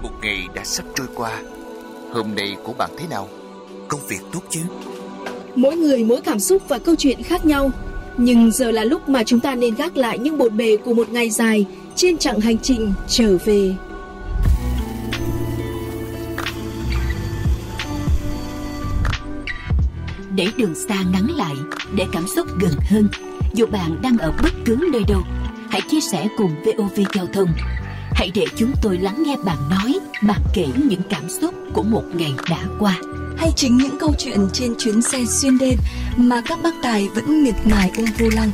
Một ngày đã sắp trôi qua. Hôm nay của bạn thế nào? Công việc tốt chứ? Mỗi người mỗi cảm xúc và câu chuyện khác nhau. Nhưng giờ là lúc mà chúng ta nên gác lại những bộn bề của một ngày dài trên chặng hành trình trở về. Để đường xa ngắn lại, để cảm xúc gần hơn, dù bạn đang ở bất cứ nơi đâu, hãy chia sẻ cùng VOV Giao thông. Hãy để chúng tôi lắng nghe bạn nói, bạn kể những cảm xúc của một ngày đã qua. Hay chính những câu chuyện trên chuyến xe xuyên đêm mà các bác tài vẫn miệt mài ôm vô lăng.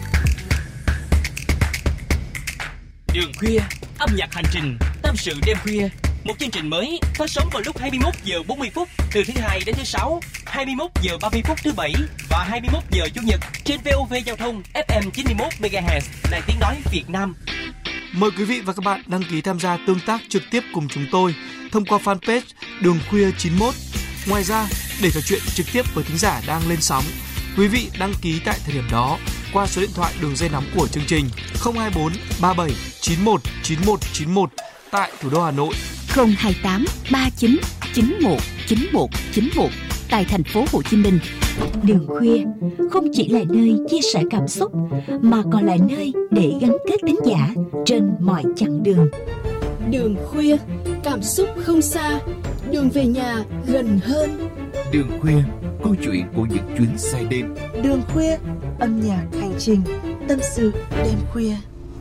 Đường khuya, âm nhạc hành trình, tâm sự đêm khuya. Một chương trình mới phát sóng vào lúc 21 giờ 40 phút từ thứ Hai đến thứ Sáu, 21 giờ 30 phút thứ Bảy và 21 giờ Chủ nhật trên VOV Giao thông FM 91 MHz, Đài Tiếng nói Việt Nam. Mời quý vị và các bạn đăng ký tham gia tương tác trực tiếp cùng chúng tôi thông qua fanpage Đường Khuya 91. Ngoài ra, để trò chuyện trực tiếp với thính giả đang lên sóng, quý vị đăng ký tại thời điểm đó qua số điện thoại đường dây nóng của chương trình 024 37 91 91 91 tại thủ đô Hà Nội, 028 39 91 91 91 tại thành phố Hồ Chí Minh. Đường khuya không chỉ là nơi chia sẻ cảm xúc mà còn là nơi để gắn kết thính giả trên mọi chặng đường. Đường khuya, cảm xúc không xa, đường về nhà gần hơn. Đường khuya, câu chuyện của những chuyến xe đêm. Đường khuya, âm nhạc hành trình, tâm sự đêm khuya.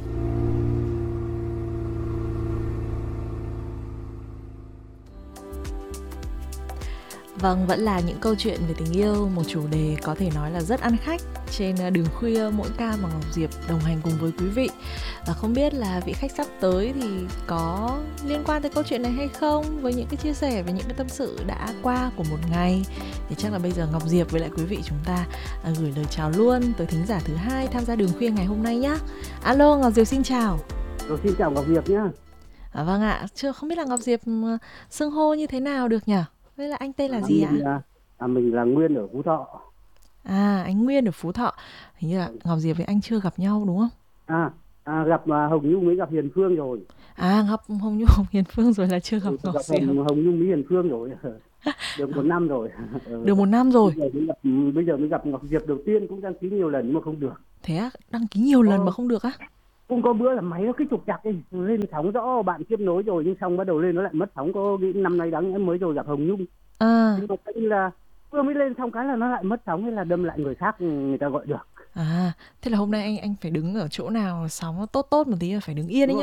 Vâng, vẫn là những câu chuyện về tình yêu, một chủ đề có thể nói là rất ăn khách trên đường khuya mỗi ca mà Ngọc Diệp đồng hành cùng với quý vị. Và không biết là vị khách sắp tới thì có liên quan tới câu chuyện này hay không, với những cái chia sẻ về những cái tâm sự đã qua của một ngày. Thì chắc là bây giờ Ngọc Diệp với lại quý vị chúng ta gửi lời chào luôn tới thính giả thứ hai tham gia đường khuya ngày hôm nay nhé. Alo, Ngọc Diệp xin chào. Xin chào Ngọc Diệp nhé. Vâng ạ, không biết là Ngọc Diệp xưng hô như thế nào được nhỉ? Vậy là anh tên là gì ạ? Mình là Nguyên ở Phú Thọ. Anh Nguyên ở Phú Thọ. Hình như là Ngọc Diệp với anh chưa gặp nhau đúng không? Gặp Hồng Nhung mới gặp Hiền Phương rồi. Gặp Hồng Nhung Hiền Phương rồi là chưa gặp Ngọc Diệp. Hồng Nhung với Hiền Phương rồi. Được 1 năm rồi. Được 1 năm rồi. Bây giờ mới gặp Ngọc Diệp đầu tiên, cũng đăng ký nhiều lần mà không được. Thế á? Đăng ký nhiều lần mà không được á? Cũng có bữa là máy nó cứ trục trặc đi, lên sóng rõ bạn tiếp nối rồi nhưng xong bắt đầu lên nó lại mất sóng. Có năm nay đáng em mới rồi gặp Hồng Nhung. Nhưng mà cái là vừa mới lên xong cái là nó lại mất sóng, hay là đâm lại người khác người ta gọi được. Thế là hôm nay anh phải đứng ở chỗ nào sóng tốt một tí, là phải đứng yên đấy nhá.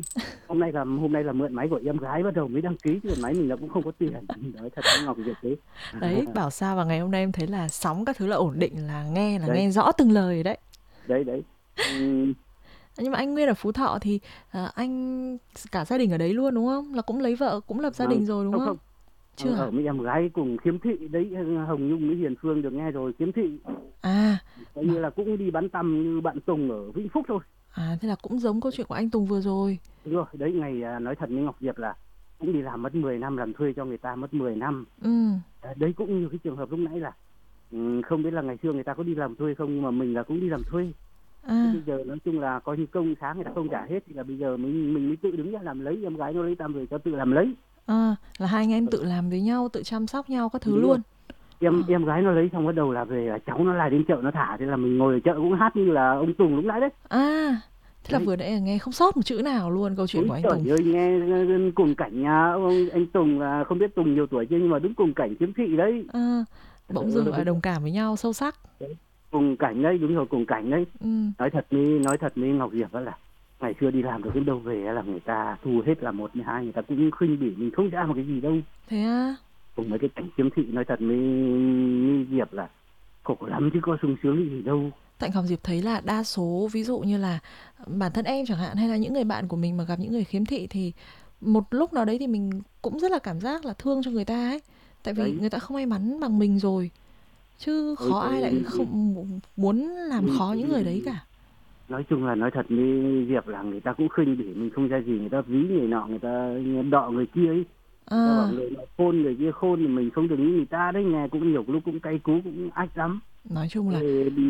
Hôm nay là mượn máy của em gái bắt đầu mới đăng ký, chứ máy mình là cũng không có tiền. Đấy, thật là Ngọc Diệp thế. Đấy, bảo sao vào ngày hôm nay em thấy là sóng các thứ là ổn định, là nghe rõ từng lời đấy. Đấy. Nhưng mà anh Nguyên ở Phú Thọ thì anh cả gia đình ở đấy luôn đúng không? Là cũng lấy vợ, cũng lập gia đình rồi đúng không? Chưa ở với em gái cùng Khiếm Thị đấy, Hồng Nhung với Hiền Phương được nghe rồi. Khiếm Thị coi như là cũng đi bắn tăm như bạn Tùng ở Vĩnh Phúc thôi. Thế là cũng giống câu chuyện của anh Tùng vừa rồi. Đúng rồi, đấy ngày nói thật với Ngọc Diệp là cũng đi làm mất 10 năm, làm thuê cho người ta mất 10 năm. Đấy cũng như cái trường hợp lúc nãy là không biết là ngày xưa người ta có đi làm thuê không, nhưng mà mình là cũng đi làm thuê. Bây giờ nói chung là coi như công sáng người ta không trả hết, thì là bây giờ mình mới tự đứng ra làm lấy, em gái nó lấy tăm rồi cho tự làm lấy. Là hai anh em tự làm với nhau, tự chăm sóc nhau các thứ luôn. Em gái nó lấy xong bắt đầu là về cháu nó lại đến chợ nó thả, thế là mình ngồi ở chợ cũng hát như là ông Tùng lúc nãy đấy. Thế là vừa nãy nghe không sót một chữ nào luôn câu chuyện của anh Tùng. Trời ơi, nghe cùng cảnh nhà anh Tùng là không biết Tùng nhiều tuổi chưa, nhưng mà đúng cùng cảnh Khiếm Thị đấy. Bỗng dưng đồng cảm với nhau sâu sắc. Cùng cảnh đấy, đúng rồi, cùng cảnh đấy. Nói thật với Ngọc Diệp là ngày xưa đi làm được đến đâu về là người ta thu hết là 1, 2, người ta cũng khinh bỉ mình không ra một cái gì đâu. Thế á? Cùng với cái cảnh Khiếm Thị nói thật với Diệp là khổ lắm chứ có sung sướng gì đâu. Tại Ngọc Diệp thấy là đa số ví dụ như là bản thân em chẳng hạn, hay là những người bạn của mình mà gặp những người khiếm thị thì một lúc nào đấy thì mình cũng rất là cảm giác là thương cho người ta ấy. Tại vì người ta không may mắn bằng mình rồi. Chứ khó ai lại không muốn làm khó những người đấy cả. Nói chung là nói thật với Diệp là người ta cũng khinh bỉ mình không ra gì, người ta ví người nọ, người ta đọ người kia ấy. Bảo người nọ khôn, người kia khôn thì mình không được như người ta đấy, nghe cũng nhiều lúc cũng cay cú, cũng ách lắm. Nói chung là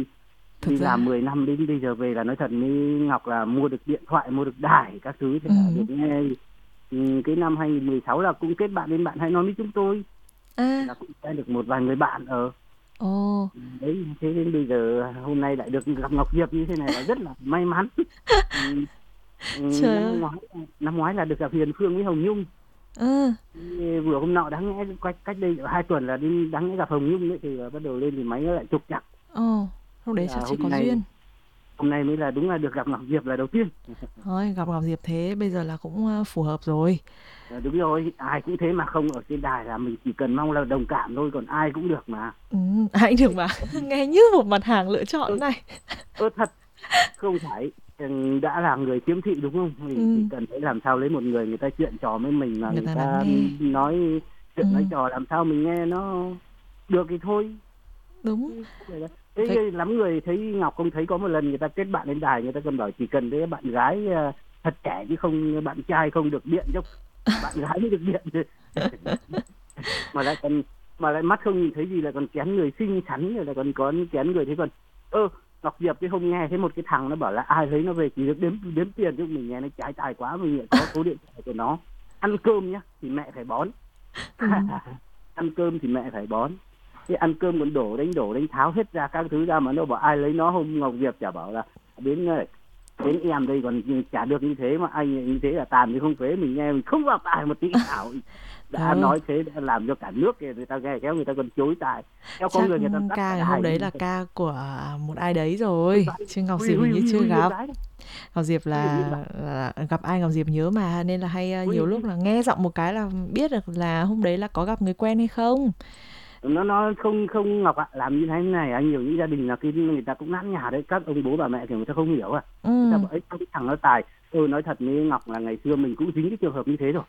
đi làm 10 năm đến bây giờ về là nói thật với Ngọc là mua được điện thoại, mua được đài các thứ, thì là được nghe cái năm 2016 là cũng kết bạn lên Bạn Hãy Nói Với Chúng Tôi. Là cũng sẽ được một vài người bạn ở. Đấy, thế đến bây giờ hôm nay lại được gặp Ngọc Diệp như thế này là rất là may mắn. Năm ngoái là được gặp Hiền Phương với Hồng Nhung. Vừa hôm nọ đáng lẽ cách đây 2 tuần là đi đáng lẽ gặp Hồng Nhung ấy, thì bắt đầu lên thì máy nó lại trục trặc. Lúc đấy chắc chỉ có duyên. Hôm nay mới là đúng là được gặp Ngọc Diệp là đầu tiên. Thôi gặp Ngọc Diệp thế bây giờ là cũng phù hợp rồi. Đúng rồi, ai cũng thế mà, không ở trên đài là mình chỉ cần mong là đồng cảm thôi, còn ai cũng được mà. Ai cũng được mà. Nghe như một mặt hàng lựa chọn này. Thật, không phải đã là người khiếm thị đúng không? Mình chỉ cần phải làm sao lấy một người ta chuyện trò với mình mà người ta nói chuyện nói trò làm sao mình nghe nó được thì thôi. Đúng. Thế lắm người thấy Ngọc không thấy có một lần người ta kết bạn lên đài, người ta còn bảo chỉ cần cái bạn gái thật trẻ chứ không bạn trai không được điện cho bạn gái mới được điện. mà lại mắt không nhìn thấy gì là còn kén người xinh xắn, rồi là còn có kén người thế còn Ngọc Diệp cái hôm nghe thấy một cái thằng nó bảo là ai lấy nó về chỉ được đếm tiền chứ mình nghe nó trái tài quá, mình lại có số điện thoại của nó. Ăn cơm nhá thì mẹ phải bón. Ăn cơm thì mẹ phải bón. Thế ăn cơm còn đổ đánh tháo hết ra các thứ ra mà nó bảo ai lấy nó. Hôm Ngọc Diệp chả bảo là đến em đây còn chả được như thế mà anh như thế là tàn thì không phế. Mình nghe mình không vào tài một tí nào. Đã nói thế đã làm cho cả nước người ta nghe kéo người ta còn chối tài. Theo con người ta ca ngày hôm đấy là ca của một ai đấy rồi chứ Ngọc Diệp như chưa gặp. Ngọc Diệp là gặp ai Ngọc Diệp nhớ mà, nên là hay nhiều lúc là nghe giọng một cái là biết được là hôm đấy là có gặp người quen hay không. Nó không Ngọc ạ, làm như thế này anh, nhiều những gia đình là khi người ta cũng nát nhà đấy, các ông bố bà mẹ thì người ta không hiểu người ta bảo ấy cái thằng nó tài. Nói thật với Ngọc là ngày xưa mình cũng dính cái trường hợp như thế rồi.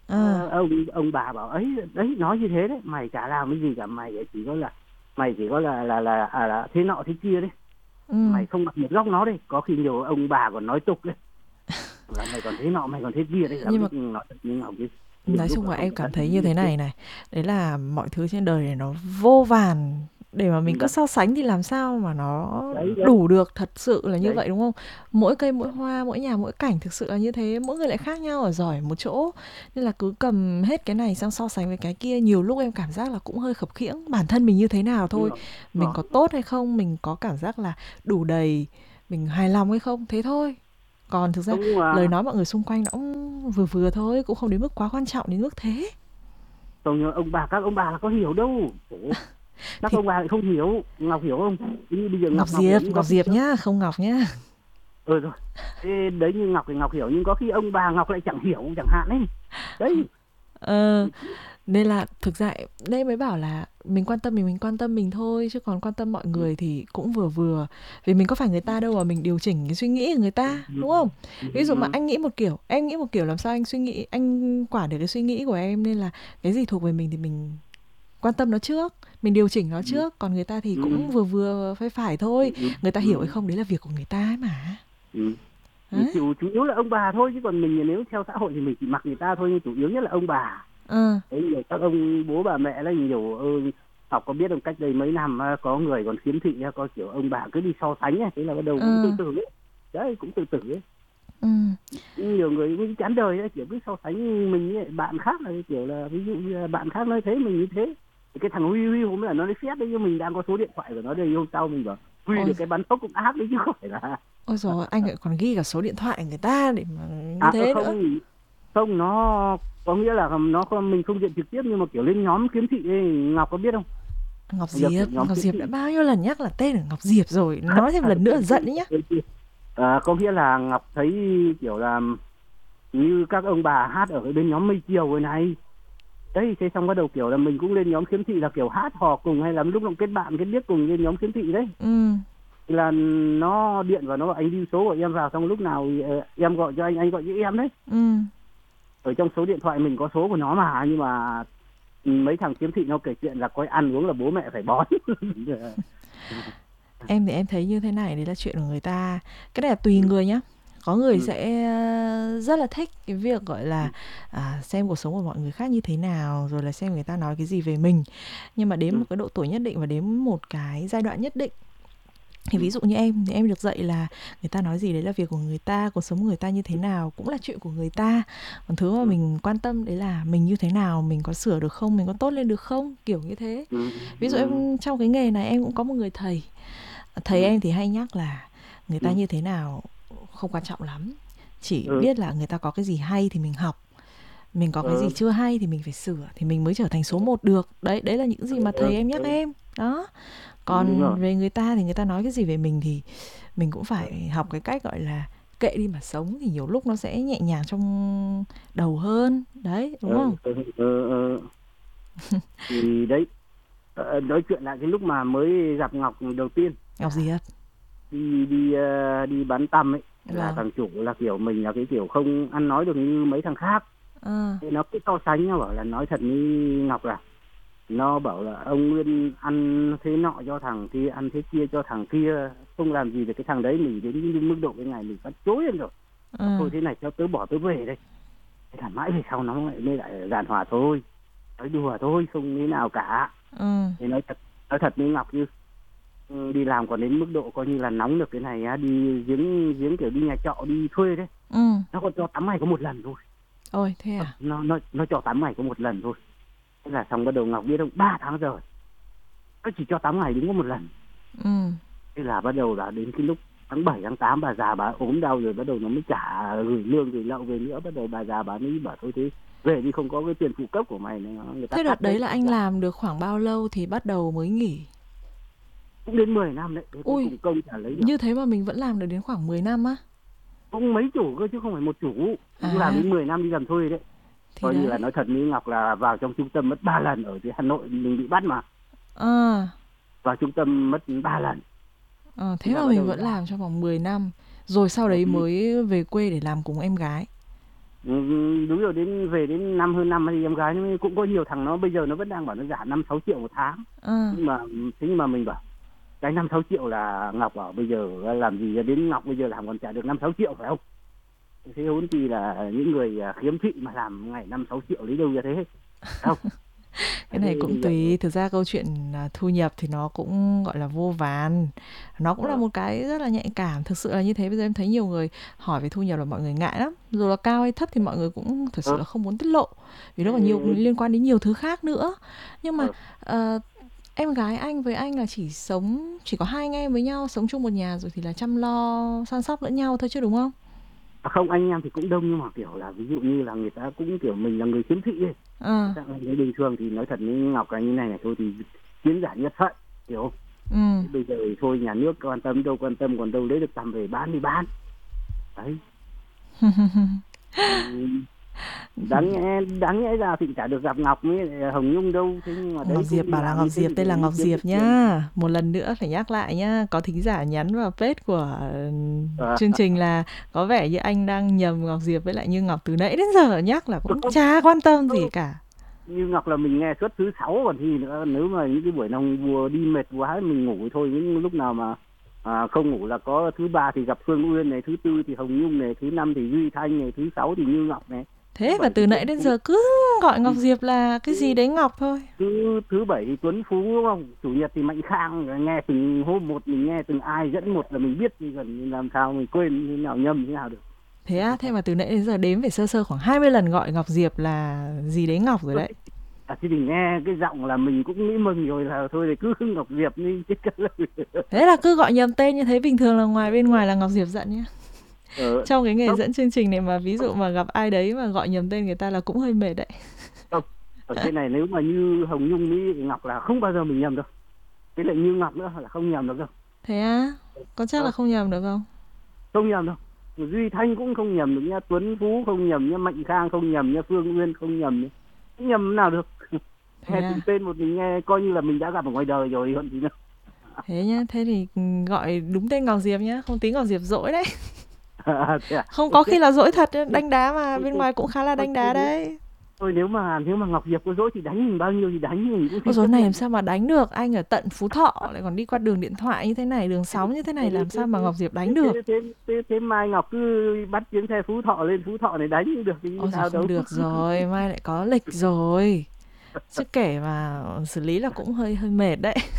Ông bà bảo ấy đấy nói như thế đấy, mày chả làm cái gì cả, mày chỉ có là thế nọ thế kia đấy. Mày không mặc một góc nó đấy, có khi nhiều ông bà còn nói tục đấy. Là mày còn thế nọ mày còn thế kia đấy. Nhưng mà nói thật với Ngọc chứ nói chung là em cảm thấy như thế này đấy là mọi thứ trên đời này nó vô vàn để mà mình cứ so sánh thì làm sao mà nó đủ được, thật sự là như vậy đúng không? Mỗi cây mỗi hoa, mỗi nhà mỗi cảnh thực sự là như thế, mỗi người lại khác nhau ở giỏi một chỗ, nên là cứ cầm hết cái này sang so sánh với cái kia, nhiều lúc em cảm giác là cũng hơi khập khiễng. Bản thân mình như thế nào thôi, mình có tốt hay không, mình có cảm giác là đủ đầy, mình hài lòng hay không, thế thôi. Còn thực ra lời nói mọi người xung quanh nó cũng vừa vừa thôi, cũng không đến mức quá quan trọng đến mức thế. Các ông bà là có hiểu đâu. Các ông bà lại không hiểu. Ngọc hiểu không? Như bây giờ Ngọc Diệp nhá, không Ngọc nhá. Rồi. Thế đấy như Ngọc thì Ngọc hiểu, nhưng có khi ông bà Ngọc lại chẳng hiểu chẳng hạn ấy. Đấy. Nên là thực ra đây mới bảo là mình quan tâm mình thôi, chứ còn quan tâm mọi người thì cũng vừa vừa. Vì mình có phải người ta đâu mà mình điều chỉnh cái suy nghĩ của người ta, đúng không? Ví dụ mà anh nghĩ một kiểu, em nghĩ một kiểu, làm sao anh quản được cái suy nghĩ của em. Nên là cái gì thuộc về mình thì mình quan tâm nó trước, mình điều chỉnh nó trước. Còn người ta thì cũng vừa vừa phải thôi. Người ta hiểu hay không đấy là việc của người ta ấy mà. Chủ yếu là ông bà thôi, chứ còn mình nếu theo xã hội thì mình chỉ mặc người ta thôi, nhưng chủ yếu nhất là ông bà. Đấy, các ông bố bà mẹ là nhiều. Học có biết không, cách đây mấy năm có người còn khiếm thị, có kiểu ông bà cứ đi so sánh ấy, thế là bắt đầu cũng tự tử ấy. Đấy, cũng tự tử ấy. Nhiều người cũng chán đời ấy, kiểu cứ so sánh mình ấy, bạn khác là kiểu là ví dụ như bạn khác nói thế mình như thế. Cái thằng Huy hôm là nó đi phét đấy, nhưng mình đang có số điện thoại của nó đây, hôm sau mình bảo Huy được cái bắn tốc cũng áp đấy chứ không phải là. Ôi dồi, anh lại còn ghi cả số điện thoại người ta để mà như thế nữa. Không, nó có nghĩa là mình không diện trực tiếp, nhưng mà kiểu lên nhóm khiếm thị ấy, Ngọc có biết không? Ngọc Diệp đã bao nhiêu lần nhắc là tên là Ngọc Diệp rồi, nói thêm lần nữa là giận đấy nhá. Có nghĩa là Ngọc thấy kiểu là như các ông bà hát ở bên nhóm Mây Chiều rồi này. Đấy, thế xong bắt đầu kiểu là mình cũng lên nhóm khiếm thị, là kiểu hát hò cùng hay là lúc nào kết bạn kết biết cùng lên nhóm khiếm thị đấy. Là nó điện vào, nó bảo anh lưu số của em vào, xong lúc nào em gọi cho anh gọi cho em đấy. Ở trong số điện thoại mình có số của nó mà, nhưng mà mấy thằng khiếm thị nó kể chuyện là có ăn uống là bố mẹ phải bón. Em thì em thấy như thế này, đấy là chuyện của người ta. Cái này là tùy người nhá. Có người sẽ rất là thích cái việc gọi là xem cuộc sống của mọi người khác như thế nào, rồi là xem người ta nói cái gì về mình. Nhưng mà đến một cái độ tuổi nhất định và đến một cái giai đoạn nhất định Thì ví dụ như em thì em được dạy là người ta nói gì đấy là việc của người ta, cuộc sống của người ta như thế nào cũng là chuyện của người ta. Còn thứ mà mình quan tâm đấy là mình như thế nào, mình có sửa được không, mình có tốt lên được không, kiểu như thế. Ví dụ em trong cái nghề này em cũng có một người thầy. Thầy em thì hay nhắc là người ta như thế nào không quan trọng lắm, chỉ biết là người ta có cái gì hay thì mình học, mình có cái gì chưa hay thì mình phải sửa, thì mình mới trở thành số 1 được. Đấy là những gì mà thầy em nhắc em. Đó. Còn về người ta thì người ta nói cái gì về mình thì mình cũng phải học cái cách gọi là kệ đi mà sống, thì nhiều lúc nó sẽ nhẹ nhàng trong đầu hơn. Đấy, đúng không? Thì đấy, nói chuyện lại cái lúc mà mới gặp Ngọc đầu tiên. Ngọc gì ạ? Đi bán tăm ấy, là thằng chủ là kiểu mình là cái kiểu không ăn nói được như mấy thằng khác. Thì nó cứ so sánh, nó bảo là nói thật như Ngọc là nó bảo là ông Nguyên ăn thế nọ cho thằng kia, ăn thế kia cho thằng kia, không làm gì được cái thằng đấy, mình đến mức độ cái ngày mình phát chối lên rồi. Thôi thế này cho tớ bỏ tớ về đây. Thế là mãi về sau nó mới lại giàn hòa thôi, nói đùa thôi, không thế nào cả. Thì nói thật với Ngọc như đi làm còn đến mức độ coi như là nóng được cái này á, đi giếng kiểu đi nhà trọ đi thuê đấy, nó còn cho tắm ngày có một lần thôi. Ôi thế à? Nó cho tắm ngày có một lần thôi. Thế là xong bắt đầu Ngọc biết không, 3 tháng rồi nó chỉ cho tắm ngày đúng có một lần. Thế là bắt đầu là đến cái lúc tháng 7, tháng 8 bà già bà ốm đau rồi, bắt đầu nó mới trả gửi lương gửi lậu về nữa. Bắt đầu bà già bà mới bảo thôi thế về đi, không có cái tiền phụ cấp của mày này. Thế đợt đấy là anh làm được khoảng bao lâu thì bắt đầu mới nghỉ? Cũng đến 10 năm đấy. Ui, cùng công trả lấy được. Như thế mà mình vẫn làm được đến khoảng 10 năm á? Cũng mấy chủ cơ chứ không phải một chủ. Cũng làm đến 10 năm đi làm thuê đấy. Coi như là nói thật với Ngọc là vào trong trung tâm mất 3 lần. Ở dưới Hà Nội mình bị bắt mà. Vào trung tâm mất 3 lần. Thế mà mình vẫn làm trong vòng 10 năm. Rồi sau đấy mới về quê để làm cùng em gái. Đúng rồi, về đến hơn năm thì em gái cũng có nhiều thằng nó bây giờ nó vẫn đang bảo nó giảm 5-6 triệu một tháng. Nhưng mà mình bảo cái 5-6 triệu là Ngọc bảo bây giờ làm gì đến Ngọc bây giờ làm còn trả được 5-6 triệu phải không? Thế huống chi là những người khiếm thị mà làm ngày 5-6 triệu lấy đâu ra thế không? Cái này cũng tùy. Thực ra câu chuyện thu nhập thì nó cũng gọi là vô vàn. Nó cũng là một cái rất là nhạy cảm. Thực sự là như thế. Bây giờ em thấy nhiều người hỏi về thu nhập là mọi người ngại lắm. Dù là cao hay thấp thì mọi người cũng thực sự là không muốn tiết lộ, vì nó còn nhiều liên quan đến nhiều thứ khác nữa. Nhưng mà em gái anh với anh là chỉ có 2 anh em với nhau, sống chung một nhà rồi thì là chăm lo săn sóc lẫn nhau thôi chứ đúng không? Không, anh em thì cũng đông, nhưng mà kiểu là ví dụ như là người ta cũng kiểu mình là người khiếm thị ấy. Bình thường thì nói thật với Ngọc là như này thôi thì kiến giải nhất phận hiểu. Bây giờ thì thôi nhà nước quan tâm đâu, còn đâu lấy được tầm về bán đi bán đấy. Đáng nhẽ ra thì chả được gặp Ngọc với Hồng Nhung đâu. Thế nhưng mà Ngọc Diệp bảo là Ngọc Diệp, tên là Ngọc Diệp nhá. Một lần nữa phải nhắc lại nhá. Có thính giả nhắn vào page của chương trình là có vẻ như anh đang nhầm Ngọc Diệp với lại Như Ngọc. Từ nãy đến giờ nhắc là cũng chả quan tâm gì cả. Như Ngọc là mình nghe suốt thứ 6 còn gì nữa. Nếu mà những cái buổi nào vừa đi mệt quá mình ngủ thôi. Những lúc nào mà không ngủ là có thứ 3 thì gặp Phương Uyên này, thứ 4 thì Hồng Nhung này, thứ 5 thì Duy Thanh này, thứ 6 thì Như Ngọc này. Thế và từ nãy đến giờ cứ gọi Ngọc Diệp là cái gì đấy Ngọc thôi. Thứ 7 thì Tuấn Phú đúng không? Chủ nhật thì Mạnh Khang. Nghe từng hôm một, mình nghe từng ai dẫn một là mình biết, thì gần làm sao mình quên như nào nhầm như nào được. Thế á? Thế mà từ nãy đến giờ đếm phải sơ khoảng 20 lần gọi Ngọc Diệp là gì đấy Ngọc rồi đấy. Thì mình nghe cái giọng là mình cũng nghĩ mừng rồi, là thôi thì cứ Ngọc Diệp đi chứ. Thế là cứ gọi nhầm tên như thế, bình thường là bên ngoài là Ngọc Diệp giận nhá. Trong cái nghề dẫn chương trình này mà ví dụ mà gặp ai đấy mà gọi nhầm tên người ta là cũng hơi mệt đấy. Không, ở trên này nếu mà như Hồng Nhung với Ngọc là không bao giờ mình nhầm đâu. Thế lại Như Ngọc nữa là không nhầm được đâu. Thế á? Có chắc là không nhầm được không? Không nhầm đâu. Duy Thanh cũng không nhầm được nha, Tuấn Phú không nhầm nha, Mạnh Khang không nhầm nha, Phương Uyên không nhầm nha. Không nhầm nào được. Nghe từng tên một mình nghe coi như là mình đã gặp ở ngoài đời rồi hơn gì nữa. Thế nhá, thế thì gọi đúng tên Ngọc Diệp nhá, không tính Ngọc Diệp dỗi đấy. Không có khi là dỗi thật, đánh đá mà bên ngoài cũng khá là đánh đá đấy. Thôi nếu mà Ngọc Diệp có dỗi thì đánh mình bao nhiêu thì đánh mình. Ôi dối này làm sao mà đánh được, anh ở tận Phú Thọ lại còn đi qua đường điện thoại như thế này, đường sóng như thế này, làm sao mà Ngọc Diệp đánh được. Thế mai Ngọc cứ bắt chuyến xe Phú Thọ lên Phú Thọ này đánh như được thì sao không được rồi, mai lại có lịch rồi. Chứ kể mà xử lý là cũng hơi mệt đấy.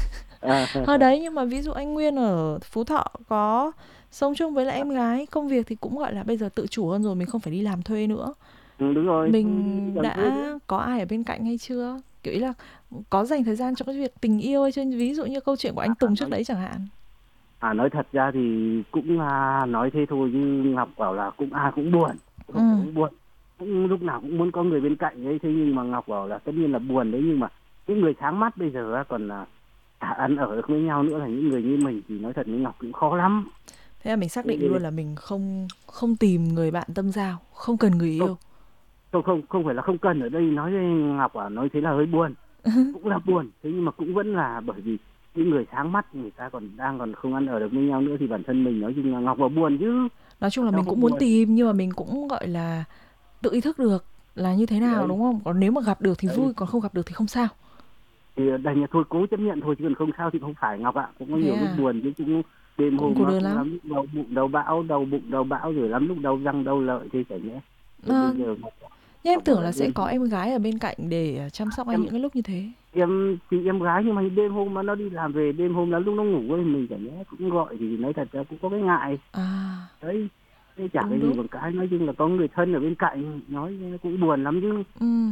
Hồi đấy nhưng mà ví dụ anh Nguyên ở Phú Thọ có sống chung với lại em gái, công việc thì cũng gọi là bây giờ tự chủ hơn rồi, mình không phải đi làm thuê nữa. Đúng rồi. Mình đã có ai ở bên cạnh hay chưa? Kiểu ý là có dành thời gian cho cái việc tình yêu hay chưa? Ví dụ như câu chuyện của anh Tùng trước đấy chẳng hạn. Nói thật ra thì cũng nói thế thôi, như Ngọc bảo là cũng buồn, cũng buồn, cũng lúc nào cũng muốn có người bên cạnh ấy. Thế nhưng mà Ngọc bảo là tất nhiên là buồn đấy, nhưng mà những người sáng mắt bây giờ còn ăn ở được với nhau nữa là những người như mình thì nói thật với Ngọc cũng khó lắm. Thế là mình xác định luôn là mình không tìm người bạn tâm giao, không cần người yêu. Không phải là không cần, ở đây nói với Ngọc nói thế là hơi buồn. Cũng là buồn, thế nhưng mà cũng vẫn là bởi vì những người sáng mắt người ta còn không ăn ở được với nhau nữa thì bản thân mình nói chung là Ngọc vào buồn chứ. Nói chung là mình cũng muốn tìm, nhưng mà mình cũng gọi là tự ý thức được là như thế nào đấy. Đúng không? Còn nếu mà gặp được thì vui, còn không gặp được thì không sao. Thì đành là thôi cố chấp nhận thôi, chứ còn không sao thì không phải Ngọc ạ. Cũng có nhiều lúc buồn chứ, cũng đêm hôm cũng lắm đầu bụng đầu bão rồi lắm lúc đau răng đau lợi thì chả nhẽ. Nhưng em tưởng là sẽ có em gái ở bên cạnh để chăm sóc anh những cái lúc như thế. Em gái, nhưng mà đêm hôm mà nó đi làm về, đêm hôm là lúc nó ngủ ấy, mình chả nhẽ cũng gọi thì nói thật ra cũng có cái ngại. Đấy, thế chả cái gì bằng cái nói chung là có người thân ở bên cạnh, nói cũng buồn lắm chứ.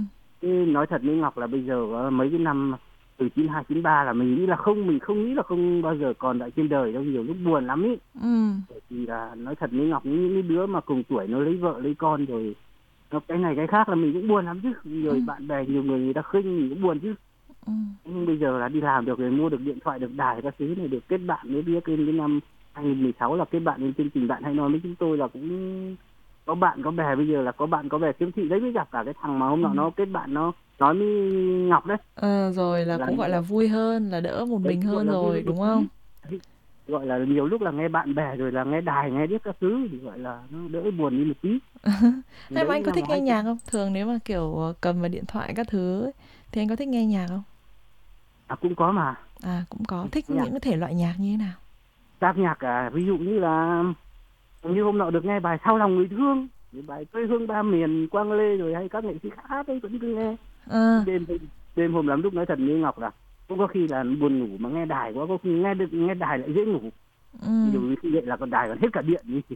Nói thật với Ngọc là bây giờ mấy cái năm từ 92, 93 là mình nghĩ là mình không nghĩ là không bao giờ còn lại trên đời đâu, nhiều lúc buồn lắm ý. Thì là nói thật với Ngọc, những cái đứa mà cùng tuổi nó lấy vợ lấy con rồi nó cái này cái khác là mình cũng buồn lắm chứ. Rồi bạn bè nhiều người ta khinh mình cũng buồn chứ. Nhưng bây giờ là đi làm được rồi, mua được điện thoại, được đài các thứ này, được kết bạn với biết cái năm 2016 là kết bạn với chương trình Bạn Hay Nói với chúng tôi là cũng có bạn có bè. Bây giờ là có bạn có bè khiếm thị đấy, mới gặp cả cái thằng mà hôm nọ nó kết bạn nó nói với Ngọc đấy. Rồi là cũng gọi là vui hơn, là đỡ một mình hơn rồi đúng không? Gọi là nhiều lúc là nghe bạn bè rồi là nghe đài nghe biết các thứ thì gọi là nó đỡ buồn đi một tí. Thế mà anh có thích nghe nhạc không? Thường nếu mà kiểu cầm vào điện thoại các thứ ấy, thì anh có thích nghe nhạc không? Cũng có mà. Cũng có. Thích những cái thể loại nhạc như thế nào? Các nhạc ví dụ như là như hôm nọ được nghe bài Sao Lòng Người Thương, bài Quê Hương Ba Miền Quang Lê rồi hay các nghệ sĩ khác ấy vẫn cứ nghe. Đêm hôm lắm lúc nói thật như Ngọc là cũng có khi là buồn ngủ mà nghe đài quá, có khi nghe đài lại dễ ngủ. Dù như vậy là còn đài còn hết cả điện đi.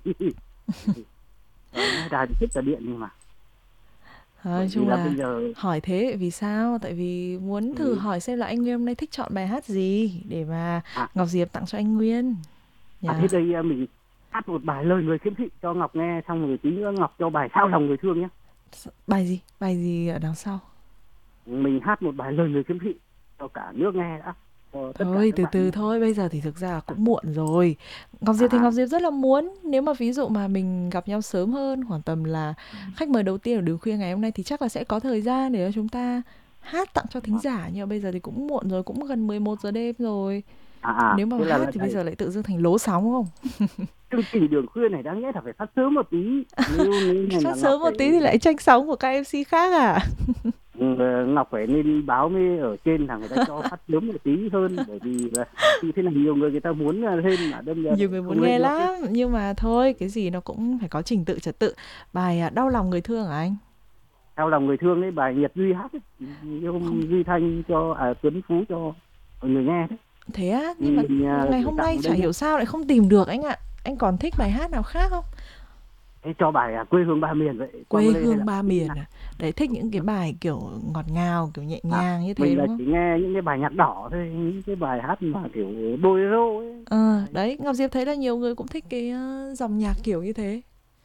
Nghe đài thì hết cả điện nhưng mà nói chung là hỏi thế vì sao? Tại vì muốn thử hỏi xem là anh Nguyên hôm nay thích chọn bài hát gì để mà Ngọc Diệp tặng cho anh Nguyên. Thế đây mình hát một bài Lời Người Khiếm Thị cho Ngọc nghe, xong rồi tí nữa Ngọc cho bài Sao Lòng Người Thương nhé. Bài gì ở đằng sau? Mình hát một bài Lời Người Khiếm Thị cho cả nước nghe đã. Thôi từ từ thôi, bây giờ thì thực ra là cũng muộn rồi. Ngọc Diệp thì Ngọc Diệp rất là muốn, nếu mà ví dụ mà mình gặp nhau sớm hơn, khoảng tầm là khách mời đầu tiên ở Đường Khuya ngày hôm nay thì chắc là sẽ có thời gian để cho chúng ta hát tặng cho thính giả. Nhưng mà bây giờ thì cũng muộn rồi, cũng gần 11 giờ đêm rồi. Nếu mà hát thì bây giờ lại tự dưng thành lố sóng không? Chương trình Đường Khuya này đáng lẽ là phải phát sớm một tí. Phát sớm một tí thì lại tranh sóng của các MC khác à? Ngọc phải nên báo với ở trên là người ta cho phát sớm một tí hơn, bởi vì là như thế này nhiều người ta muốn lên mà đâm ra nhiều người muốn nghe lắm. Nhưng mà thôi, cái gì nó cũng phải có trình tự trật tự. Bài Đau Lòng Người Thương hả anh? Đau Lòng Người Thương ấy, bài Nhật Duy hát ấy, Duy Thanh cho Tuấn Phú cho mọi người nghe đấy. Thế á? Nhưng mà ngày hôm nay chả hiểu sao lại không tìm được anh ạ. Anh còn thích bài hát nào khác không? Cho bài Quê Hương Ba Miền vậy. Quê Hương Ba Miền à? Đấy, thích những cái bài kiểu ngọt ngào, kiểu nhẹ nhàng như thế đúng không? Mình chỉ nghe những cái bài nhạc đỏ thôi, những cái bài hát mà kiểu bolero ấy. Đấy, Ngọc Diệp thấy là nhiều người cũng thích cái dòng nhạc kiểu như thế.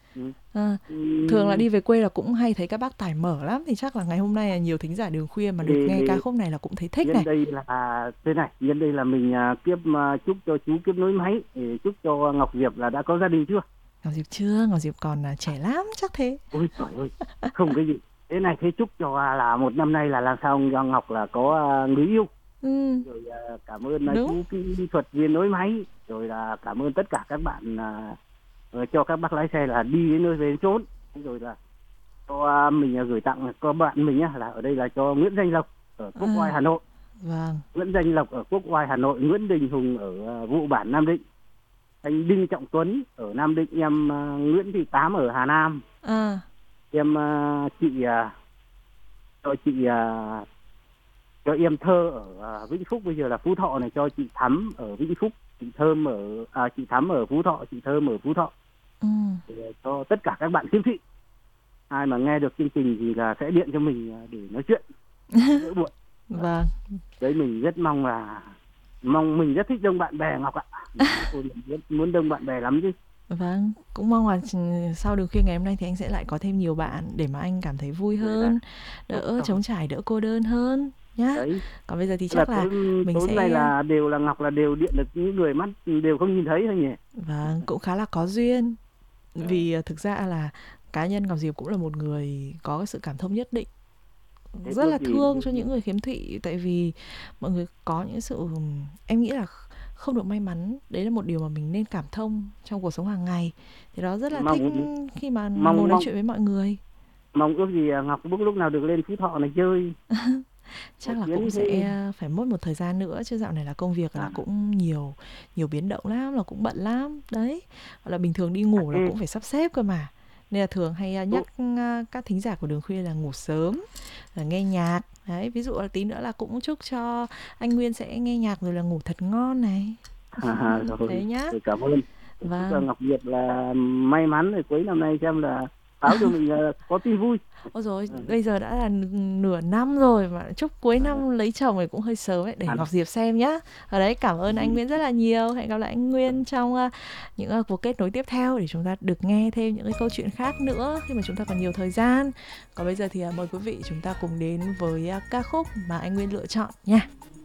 Thường là đi về quê là cũng hay thấy các bác tải mở lắm, thì chắc là ngày hôm nay là nhiều thính giả Đường Khuya mà được nghe ca khúc này là cũng thấy thích này. Nhân đây là mình chúc cho chú Kiếp Nối Máy, chúc cho Ngọc Diệp là đã có gia đình chưa? Ngọc Diệp chưa, Ngọc Diệp còn trẻ lắm chắc thế. Ôi trời ơi, không cái gì. Thế này, thế chúc cho là một năm nay là làm sao Ngọc là có người yêu. Rồi cảm ơn chú kỹ thuật viên nối máy, rồi là cảm ơn tất cả các bạn cho các bác lái xe là đi đến nơi về đến chốn. Rồi là cho mình gửi tặng có bạn mình là ở đây là cho Nguyễn Danh Lộc ở Quốc Oai Hà Nội. Nguyễn Danh Lộc ở Quốc Oai Hà Nội, Nguyễn Đình Hùng ở Vụ Bản Nam Định, anh Đinh Trọng Tuấn ở Nam Định, em Nguyễn Thị Tám ở Hà Nam, em cho em Thơ ở Vĩnh Phúc, bây giờ là Phú Thọ này, cho chị Thắm ở Vĩnh Phúc, chị Thắm ở Phú Thọ, chị Thơm ở Phú Thọ. Để cho tất cả các bạn khiếm thị, ai mà nghe được chương trình thì là sẽ điện cho mình để nói chuyện đỡ buồn. Vâng. Đấy, mình rất mong mình rất thích đông bạn bè Ngọc ạ. Rất muốn đông bạn bè lắm chứ. Vâng, cũng mong là sau Đường Khuya ngày hôm nay thì anh sẽ lại có thêm nhiều bạn để mà anh cảm thấy vui hơn, đỡ trống trải, đỡ cô đơn hơn nhá. Đấy. Còn bây giờ thì chắc là mình tối sẽ này là Ngọc là đều điện được những người mắt đều không nhìn thấy thôi nhỉ. Vâng, cũng khá là có duyên. Vì thực ra là cá nhân Ngọc Diệp cũng là một người có cái sự cảm thông nhất định. Rất là thương cho những người khiếm thị, tại vì mọi người có những sự em nghĩ là không được may mắn, đấy là một điều mà mình nên cảm thông trong cuộc sống hàng ngày. Thì đó rất là thích khi mà ngồi nói chuyện với mọi người. Mong ước gì Ngọc lúc nào được lên Phú Thọ này chơi. Chắc là cũng sẽ phải mất một thời gian nữa, chứ dạo này là công việc là cũng nhiều biến động lắm, là cũng bận lắm đấy. Hoặc là bình thường đi ngủ là cũng phải sắp xếp cơ mà. Nên là thường hay nhắc các thính giả của Đường Khuya là ngủ sớm, là nghe nhạc. Đấy, ví dụ là tí nữa là cũng chúc cho anh Nguyên sẽ nghe nhạc rồi là ngủ thật ngon này. Rồi, đấy nhá. Rồi, cảm ơn. Vâng. Ngọc Diệp là may mắn rồi, cuối năm nay xem là báo cho mình có tin vui. Ôi rồi, bây giờ đã là nửa năm rồi mà chúc cuối năm lấy chồng thì cũng hơi sớm ấy, để Ngọc Diệp xem nhá. Ở đấy, cảm ơn anh Nguyên rất là nhiều. Hẹn gặp lại anh Nguyên trong những cuộc kết nối tiếp theo để chúng ta được nghe thêm những cái câu chuyện khác nữa khi mà chúng ta còn nhiều thời gian. Còn bây giờ thì mời quý vị chúng ta cùng đến với ca khúc mà anh Nguyên lựa chọn nha.